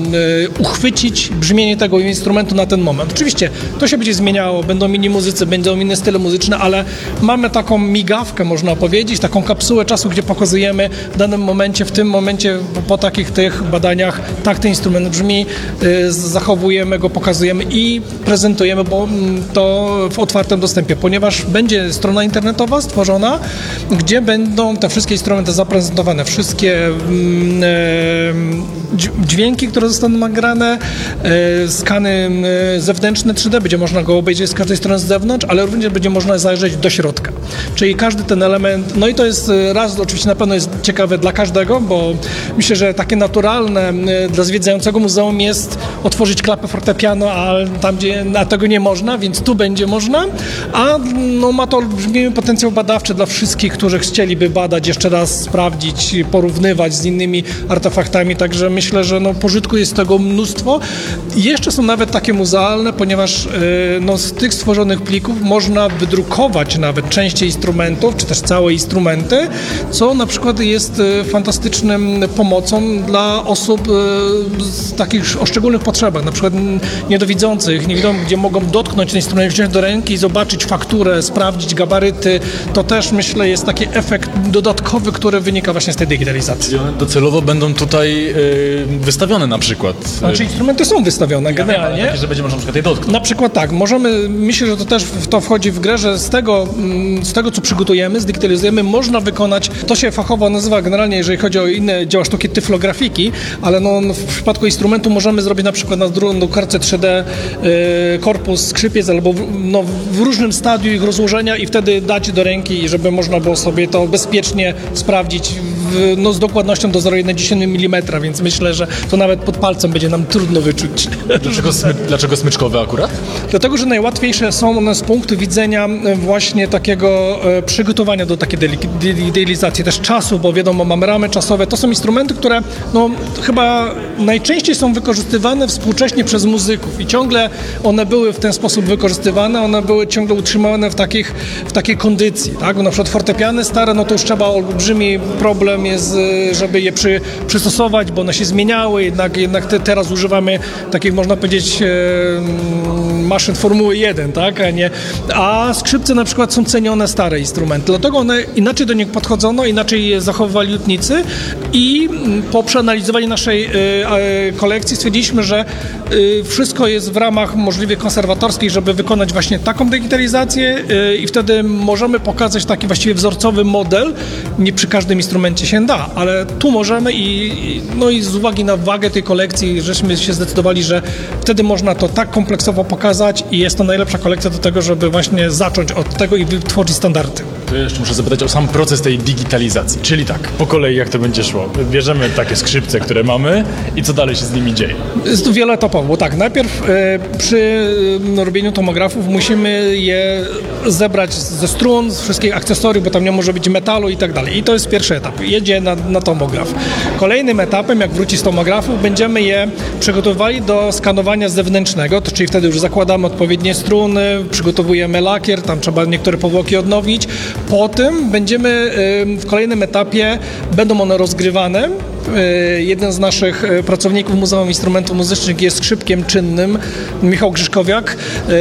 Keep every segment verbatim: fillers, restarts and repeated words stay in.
uchwycić brzmienie tego instrumentu na ten moment. Oczywiście to się będzie zmieniało, będą inni muzycy, będą inne style muzyczne, ale mamy taką migawkę, można powiedzieć, taką kapsułę czasu, gdzie pokazujemy w danym momencie, w tym momencie, po, po takich tych badaniach, tak ten instrument brzmi, y, zachowujemy go, pokazujemy i prezentujemy, bo to w otwartym dostępie, ponieważ będzie strona internetowa stworzona, gdzie będą te wszystkie instrumenty zaprezentowane, wszystkie y, dźwięki, które zostaną nagrane, y, skany y, zewnętrzne trzy D, będzie można go obejrzeć z każdej strony z zewnątrz, ale również będzie można zajrzeć do środka. Czyli każdy ten element, no i to jest raz, oczywiście na pewno jest ciekawe dla każdego, bo myślę, że takie naturalne dla zwiedzającego muzeum jest otworzyć klapę fortepiano, a tam, gdzie a tego nie można, więc tu będzie można, a no, ma to olbrzymi potencjał badawczy dla wszystkich, którzy chcieliby badać, jeszcze raz sprawdzić, porównywać z innymi artefaktami, także myślę, że no, pożytku jest tego mnóstwo. I jeszcze są nawet takie muzealne, ponieważ yy, no, z tych stworzonych plików można wydrukować nawet części instrumentów, czy też całe instrumenty, co na przykład jest fantastycznym pomocą dla osób z takich o szczególnych potrzebach, na przykład niedowidzących, niewidomych, gdzie mogą dotknąć ten instrument, wziąć do ręki i zobaczyć fakturę, sprawdzić gabaryty. To też, myślę, jest taki efekt dodatkowy, który wynika właśnie z tej digitalizacji. I one docelowo będą tutaj yy, wystawione na przykład. Znaczy instrumenty są wystawione generalnie. Ja wiem, że będzie można na przykład je dotknąć. Na przykład tak, możemy, myślę, że to też w to wchodzi w grę, że z tego, z tego co przygotujemy, zdigitalizujemy, można wykonać, to się fachowo nazywa generalnie, jeżeli chodzi o inne dzieła sztuki, tyflografiki, ale no, w przypadku instrumentu możemy zrobić na przykład na drugą kartce trzy D y, korpus skrzypiec albo w, no, w różnym stadium ich rozłożenia i wtedy dać do ręki, żeby można było sobie to bezpiecznie sprawdzić w, no, z dokładnością do zero przecinek jeden milimetra, więc myślę, że to nawet pod palcem będzie nam trudno wyczuć. Dlaczego, smy, dlaczego smyczkowe akurat? Dlatego, że najłatwiejsze są one z punktu widzenia właśnie takiego e, przygotowania do takiej digitalizacji, też czasu, bo wiadomo, mamy ramy czasowe. To są instrumenty, które no, chyba najczęściej są wykorzystywane współcześnie przez muzyków i ciągle one były w ten sposób wykorzystywane, one były ciągle utrzymywane w, takich, w takiej kondycji, tak? Bo na przykład fortepiany stare, no to już trzeba olbrzymi problem jest, żeby je przy, przystosować, bo one się zmieniały, jednak, jednak te, teraz używamy takich, można powiedzieć, e, maszyn Formuły jeden, tak? A nie, a skrzypce na przykład są cenione stare instrumenty, dlatego one inaczej do nich podchodzono, inaczej je zachowywali lutnicy i po przeanalizowaniu naszej y, y, kolekcji stwierdziliśmy, że y, wszystko jest w ramach możliwie konserwatorskiej, żeby wykonać właśnie taką digitalizację y, i wtedy możemy pokazać taki właściwie wzorcowy model. Nie przy każdym instrumencie się da, ale tu możemy i, i, no i z uwagi na wagę tej kolekcji, żeśmy się zdecydowali, że wtedy można to tak kompleksowo pokazać i jest to najlepsza kolekcja do tego, żeby właśnie zacząć od tego i wytworzyć standardy. To ja jeszcze muszę zapytać o sam proces tej digitalizacji, czyli tak, po kolei jak to będzie szło. Bierzemy takie skrzypce, które mamy i co dalej się z nimi dzieje? Jest to wieloetapowo, bo tak, najpierw e, przy no, robieniu tomografów musimy je zebrać ze strun, z wszystkich akcesoriów, bo tam nie może być metalu i tak dalej. I to jest pierwszy etap. Jedzie na, na tomograf. Kolejnym etapem, jak wróci z tomografów, będziemy je przygotowywali do skanowania zewnętrznego, to czyli wtedy już zakładamy odpowiednie struny, przygotowujemy lakier, tam trzeba niektóre powłoki odnowić. Potem będziemy w kolejnym etapie, będą one rozgrywane. Jeden z naszych pracowników Muzeum Instrumentów Muzycznych jest skrzypkiem czynnym, Michał Grzyszkowiak,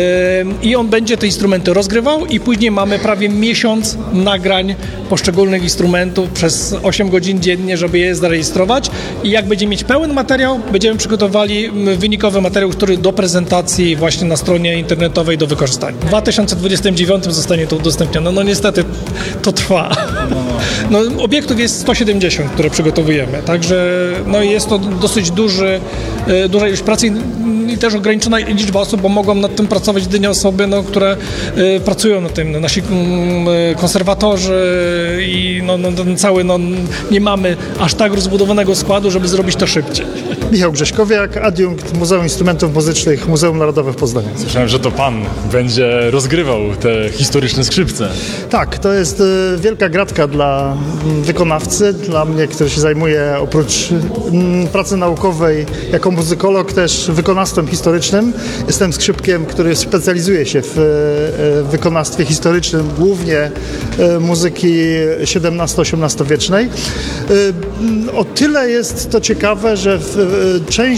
i on będzie te instrumenty rozgrywał i później mamy prawie miesiąc nagrań poszczególnych instrumentów przez osiem godzin dziennie, żeby je zarejestrować i jak będziemy mieć pełen materiał, będziemy przygotowali wynikowy materiał, który do prezentacji właśnie na stronie internetowej do wykorzystania. W dwa tysiące dwudziestym dziewiątym zostanie to udostępnione. No niestety to trwa. No, obiektów jest sto siedemdziesiąt, które przygotowujemy, także no, jest to dosyć duży, duża ilość pracy i też ograniczona liczba osób, bo mogą nad tym pracować jedynie osoby, no, które y, pracują na tym, no, nasi y, konserwatorzy i no, no, ten cały, no, nie mamy aż tak rozbudowanego składu, żeby zrobić to szybciej. Michał Grześkowiak, adiunkt Muzeum Instrumentów Muzycznych, Muzeum Narodowe w Poznaniu. Słyszałem, że to pan będzie rozgrywał te historyczne skrzypce. Tak, to jest y, wielka gratka dla y, wykonawcy, dla mnie, który się zajmuje oprócz y, pracy naukowej jako muzykolog też wykonawstwem historycznym. Jestem skrzypkiem, który specjalizuje się w y, wykonawstwie historycznym, głównie y, muzyki siedemnasto-osiemnastowiecznej. Y, o tyle jest to ciekawe, że w, y, część